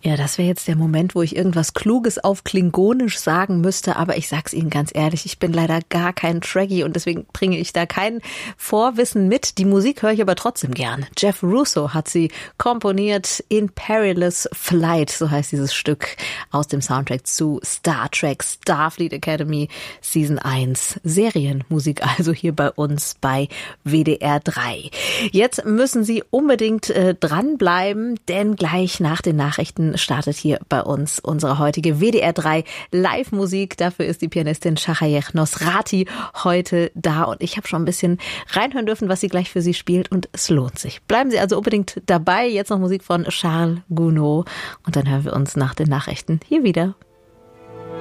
Ja, das wäre jetzt der Moment, wo ich irgendwas Kluges auf Klingonisch sagen müsste, aber ich sag's Ihnen ganz ehrlich, ich bin leider gar kein Trekkie und deswegen bringe ich da kein Vorwissen mit. Die Musik höre ich aber trotzdem gern. Jeff Russo hat sie komponiert. In Perilous Flight, so heißt dieses Stück aus dem Soundtrack zu Star Trek Starfleet Academy Season 1. Serienmusik also hier bei uns bei WDR 3. Jetzt müssen Sie unbedingt dranbleiben, denn gleich nach den Nachrichten startet hier bei uns unsere heutige WDR 3 Live-Musik. Dafür ist die Pianistin Shahayeh Nosrati heute da und ich habe schon ein bisschen reinhören dürfen, was sie gleich für Sie spielt und es lohnt sich. Bleiben Sie also unbedingt dabei. Jetzt noch Musik von Charles Gounod und dann hören wir uns nach den Nachrichten hier wieder.